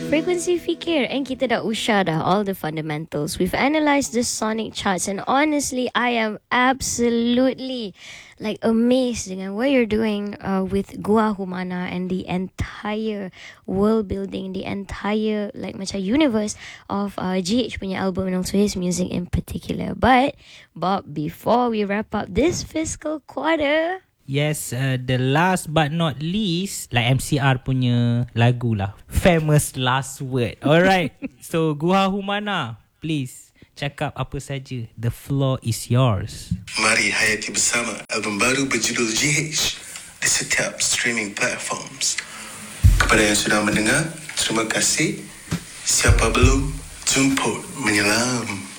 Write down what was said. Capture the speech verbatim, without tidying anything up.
Frequency Fikir, and kita dah usah dah all the fundamentals. We've analysed the sonic charts, and honestly, I am absolutely like amazed dengan what you're doing uh, with Gua Humana and the entire world building, the entire like macam universe of uh, G H punya album and also his music in particular. But Bob, before we wrap up this fiscal quarter, yes, uh, the last but not least, like M C R punya lagu lah, famous last word. Alright, so Gua Humana, please cakap apa saja. The floor is yours. Mari hayati bersama album baru berjudul G H di setiap streaming platforms. Kepada yang sudah mendengar, terima kasih. Siapa belum, jemput menyelam.